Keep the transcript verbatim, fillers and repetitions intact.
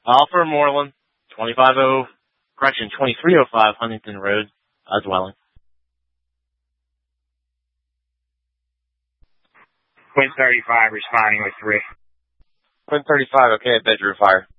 Alpha Moreland, twenty-five oh, correction, twenty-three oh five Huntington Road, uh, dwelling. Quinn thirty-five responding with three. Quinn thirty-five, okay, bedroom fire.